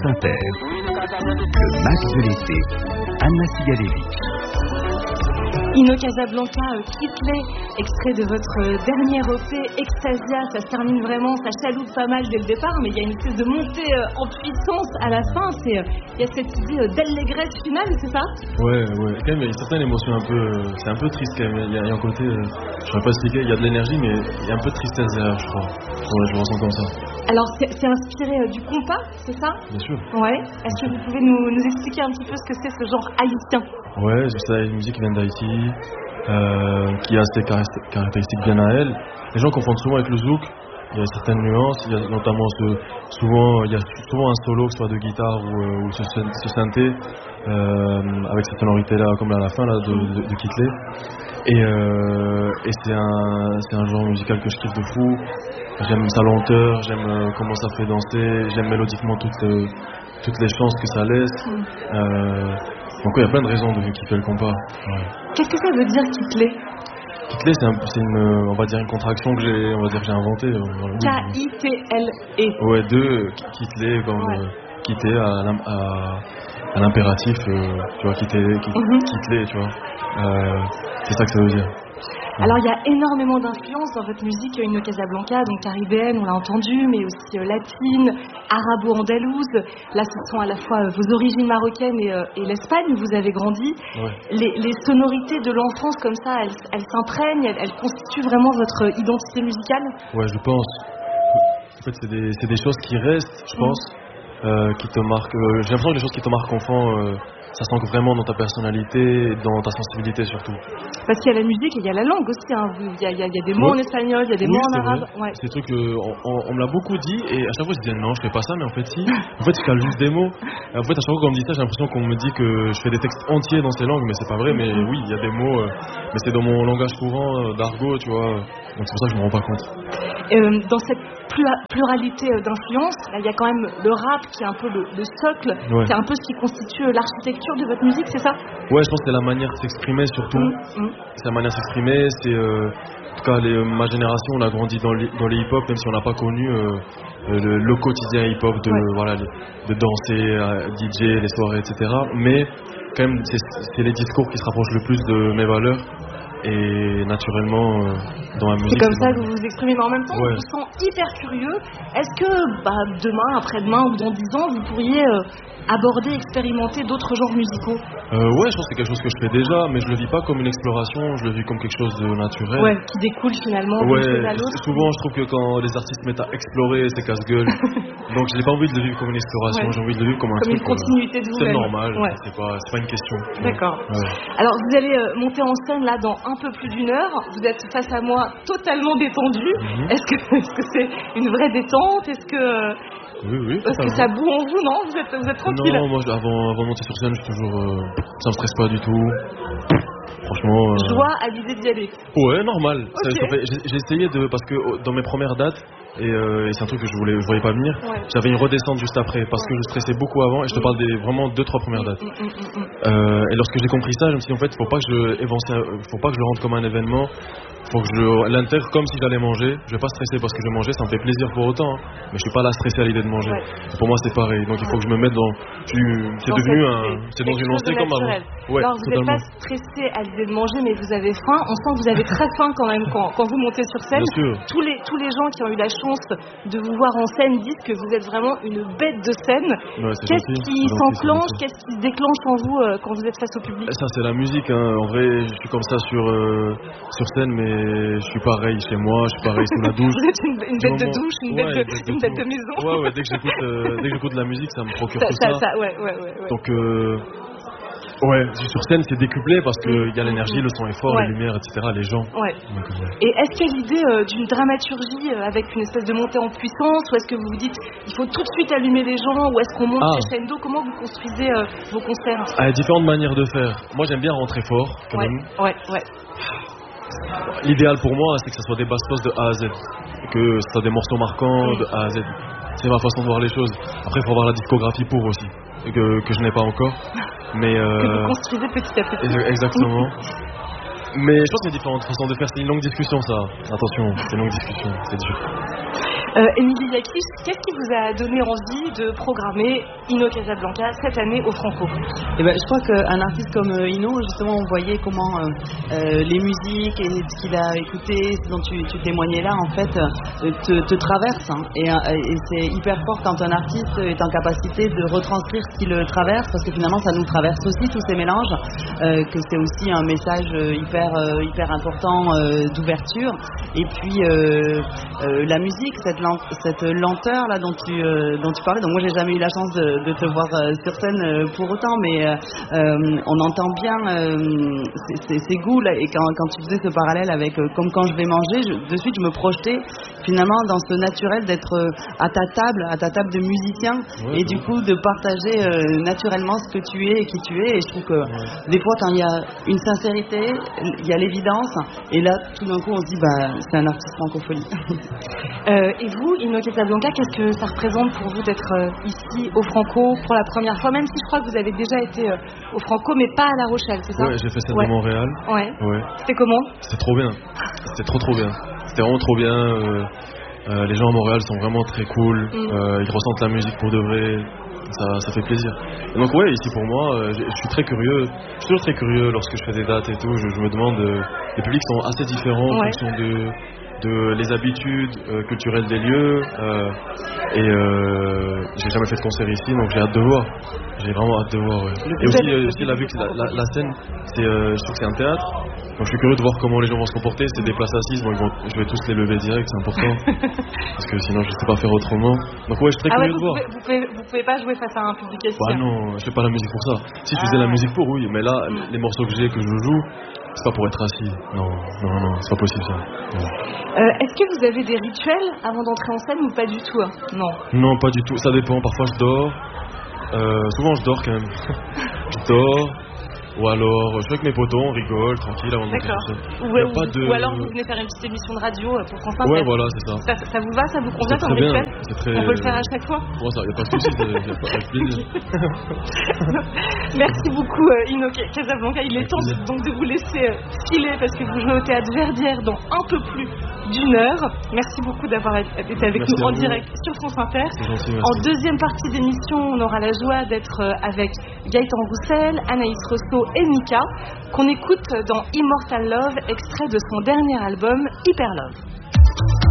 France Inter. Le match de l'été, Anna Sigalevich. Ino Casablanca, Kitley, extrait de votre dernier EP, Extasia, ça se termine vraiment, ça chaloupe pas mal dès le départ, mais il y a une espèce de montée en puissance à la fin, il y a cette idée d'allégresse finale, c'est ça ? Ouais, quand même, il y a une certaine émotion c'est un peu triste quand même, il y a un côté, je ne saurais pas expliquer, il y a de l'énergie, mais il y a un peu de tristesse derrière, je crois, je ressens comme ça. Alors, c'est inspiré du compas, c'est ça ? Bien sûr. Ouais, est-ce que vous pouvez nous expliquer un petit peu ce que c'est ce genre haïtien ? Ouais, c'est une musique qui vient d'Haïti, qui a ses caractéristiques bien à elle. Les gens confondent souvent avec le zouk. Il y a certaines nuances. Il y a notamment souvent un solo, que ce soit de guitare ou ce synthé, avec cette sonorité-là, comme à la fin là, de Kitley. Et c'est un genre musical que je kiffe de fou. J'aime sa lenteur, j'aime comment ça fait danser, j'aime mélodiquement toutes les chances que ça laisse. Donc il y a plein de raisons de kiffer le compas. Ouais. Qu'est-ce que ça veut dire Kitley ? Kitley, c'est une contraction que j'ai inventée. K-I-T-L-E. Ouais, Kitley comme quitter à l'impératif, tu vois, Kitley, tu vois. C'est ça que ça veut dire. Alors il y a énormément d'influences dans votre musique, Ino Casablanca, donc caribéenne, on l'a entendu, mais aussi latine, arabo-andalouse. Là, ce sont à la fois vos origines marocaines et l'Espagne où vous avez grandi. Ouais. Les sonorités de l'enfance comme ça, elles s'imprègnent, elles constituent vraiment votre identité musicale ? Ouais, je pense. En fait, c'est des choses qui restent, je pense, qui te marquent. J'ai l'impression que les choses qui te marquent enfant, ça s'ancre vraiment dans ta personnalité et dans ta sensibilité surtout. Parce qu'il y a la musique et il y a la langue aussi. Il y a des mots en espagnol, il y a des mots en arabe. Ouais. C'est des trucs on me l'a beaucoup dit et à chaque fois je disais non, je fais pas ça, mais en fait si. En fait je cale juste des mots. Et en fait à chaque fois qu'on me dit ça, j'ai l'impression qu'on me dit que je fais des textes entiers dans ces langues, mais c'est pas vrai. Mais oui, il y a des mots, mais c'est dans mon langage courant d'argot, tu vois. Donc c'est pour ça que je me rends pas compte. Dans cette pluralité d'influences, il y a quand même le rap qui est un peu le socle, c'est un peu ce qui constitue l'architecture de votre musique, c'est ça ? Ouais, je pense que c'est la manière de s'exprimer surtout. C'est la manière de s'exprimer, c'est en tout cas ma génération, on a grandi dans les hip-hop, même si on n'a pas connu le quotidien hip-hop de danser, DJ, les soirées, etc. Mais quand même, c'est les discours qui se rapprochent le plus de mes valeurs. Et naturellement dans la musique. C'est comme ça que vous vous exprimez, mais en même temps, ouais. Je vous sens hyper curieux. Est-ce que demain, après-demain ou dans 10 ans, vous pourriez aborder, expérimenter d'autres genres musicaux ? Ouais, je pense que c'est quelque chose que je fais déjà, mais je le vis pas comme une exploration, je le vis comme quelque chose de naturel. Ouais, qui découle finalement d'une chose à l'autre. Souvent, je trouve que quand les artistes mettent à explorer, c'est casse-gueule. Donc, je n'ai pas envie de le vivre comme une exploration, j'ai envie de le vivre comme un truc. Comme une continuité de vous-même. C'est normal, c'est pas une question. D'accord. Ouais. Alors, vous allez monter en scène là dans un peu plus d'1 heure. Vous êtes face à moi totalement détendu. Est-ce que c'est une vraie détente ? Est-ce que oui, parce que ça boue en vous, non ? Vous êtes tranquille ? Non, moi avant de monter sur scène, je suis toujours ça me stresse pas du tout. Franchement joie à l'idée d'y aller. Ouais, normal. Okay. J'ai essayé parce que dans mes premières dates et c'est un truc que je voyais pas venir. J'avais une redescente juste après parce que je stressais beaucoup avant et je te parle des vraiment 2-3 premières dates. Et lorsque j'ai compris ça, je me suis dit en fait, faut pas que je le rende comme un événement. Faut que je l'intègre comme si j'allais manger. Je vais pas stresser parce que je vais manger, ça me fait plaisir pour autant, mais je suis pas là stressé à l'idée de manger. Pour moi c'est pareil, donc il faut que je me mette c'est dans une lancée comme avant. Alors vous n'êtes pas stressé à l'idée de manger, mais vous avez faim. On sent que vous avez très faim quand même quand vous montez sur scène. Tous les gens qui ont eu la chance de vous voir en scène disent que vous êtes vraiment une bête de scène. Qu'est-ce qui s'enclenche, qu'est-ce qui se déclenche en vous quand vous êtes face au public ? Ça c'est la musique, hein. En vrai je suis comme ça sur scène, mais je suis pareil chez moi, je suis pareil sous la douche. Vous êtes une bête de douche, une bête de maison. Ouais, dès que j'écoute de la musique, ça me procure tout ça. Ouais. Donc sur scène c'est décuplé parce qu'il y a l'énergie, le son est fort, les lumières, etc., les gens. Ouais. Donc, et est-ce qu'il y a l'idée d'une dramaturgie avec une espèce de montée en puissance, ou est-ce que vous vous dites il faut tout de suite allumer les gens, ou est-ce qu'on monte crescendo ? Comment vous construisez vos concerts ? Différentes manières de faire. Moi j'aime bien rentrer fort quand même. Ouais. L'idéal pour moi, c'est que ça soit des basses-postes de A à Z, que ce soit des morceaux marquants de A à Z. C'est ma façon de voir les choses. Après, il faut avoir la discographie pour aussi, que je n'ai pas encore. Mais que vous construisez petit à petit. Exactement. Mais je pense qu'il y a différentes façons de faire. C'est une longue discussion, ça. Attention, c'est une longue discussion, c'est dur. Émilie Yakish, qu'est-ce qui vous a donné envie de programmer Ino Casablanca cette année au Franco? Je crois qu'un artiste comme Ino, justement, on voyait comment les musiques et ce qu'il a écouté, ce dont tu témoignais là, en fait, te traversent. Hein. Et c'est hyper fort quand un artiste est en capacité de retranscrire ce qui le traverse, parce que finalement, ça nous traverse aussi, tous ces mélanges, que c'est aussi un message hyper important d'ouverture. Et puis, la musique, cette lenteur là dont tu parlais. Donc moi, j'ai jamais eu la chance de te voir sur scène pour autant, mais on entend bien ces goûts là, et quand tu faisais ce parallèle avec comme quand je vais manger, de suite je me projetais finalement dans ce naturel d'être à ta table de musicien, et du coup de partager naturellement ce que tu es et qui tu es. Et je trouve que des fois quand il y a une sincérité, il y a l'évidence, et là tout d'un coup on se dit c'est un artiste francophonie. Et vous, Ino Casablanca, qu'est-ce que ça représente pour vous d'être ici au Franco pour la première fois, même si je crois que vous avez déjà été au Franco, mais pas à La Rochelle, c'est ça? Ouais, j'ai fait celle de Montréal. Ouais. Ouais. C'était comment? C'était trop bien. C'était trop bien. C'était vraiment trop bien. Les gens à Montréal sont vraiment très cool. Ils ressentent la musique pour de vrai. Ça fait plaisir. Et donc ici pour moi, je suis très curieux. Je suis toujours très curieux lorsque je fais des dates et tout. Je me demande, les publics sont assez différents en fonction de les habitudes culturelles des lieux. J'ai jamais fait de concert ici, donc j'ai hâte de voir. J'ai vraiment hâte de voir. Ouais. Et aussi la vue que la scène, je trouve que c'est un théâtre. Donc je suis curieux de voir comment les gens vont se comporter. C'est des places assises, donc je vais tous les lever direct, c'est important. Parce que sinon je sais pas faire autrement. Donc je suis très curieux de voir. Vous pouvez pas jouer face à un public assis? Non, je fais pas la musique pour ça. Si je faisais la musique pour, oui, mais là, les morceaux que je joue, c'est pas pour être assis. Non, c'est pas possible ça. Est-ce que vous avez des rituels avant d'entrer en scène ou pas du tout? Non, pas du tout. Ça dépend. Parfois je dors. Souvent je dors quand même. Je dors. Ou alors, je suis avec mes potos, on rigole, tranquille avant de monter sur scène. Ou alors vous venez faire une petite émission de radio pour France Inter. Ouais, voilà, c'est ça. Ça vous va, ça vous convient comme rituel? On peut le faire à chaque fois? Bon, ça, y a pas de soucis, avec plaisir. Merci beaucoup, Ino Casablanca. Il est temps donc de vous laisser filer parce que vous jouez au Théâtre Verdière dans un peu plus d'1 heure. Merci beaucoup d'avoir été avec nous en direct sur France Inter. Gentil, en deuxième partie d'émission, on aura la joie d'être avec Gaëtan Roussel, Anaïs Rosso et Mika, qu'on écoute dans Immortal Love, extrait de son dernier album Hyper Love.